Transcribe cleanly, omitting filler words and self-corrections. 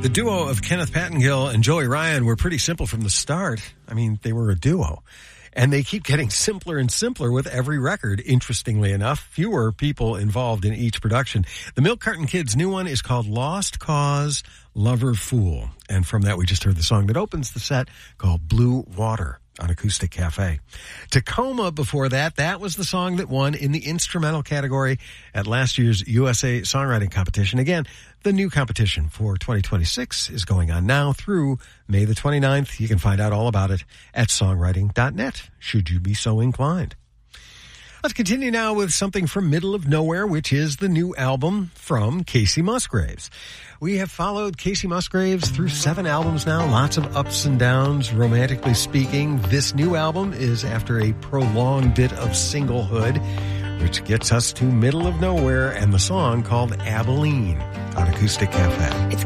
The duo of Kenneth Pattengill and Joey Ryan were pretty simple from the start. I mean, they were a duo. And they keep getting simpler and simpler with every record, interestingly enough. Fewer people involved in each production. The Milk Carton Kids' new one is called Lost Cause, Lover Fool. And from that, we just heard the song that opens the set called Blue Water on Acoustic Cafe. Tacoma before that, that was the song that won in the instrumental category at last year's USA Songwriting Competition. Again, the new competition for 2026 is going on now through May the 29th. You can find out all about it at songwriting.net, should you be so inclined. Let's continue now with something from Middle of Nowhere, which is the new album from Kacey Musgraves. We have followed Kacey Musgraves through 7 albums now, lots of ups and downs, romantically speaking. This new album is after a prolonged bit of singlehood, which gets us to Middle of Nowhere and the song called Abilene on Acoustic Cafe.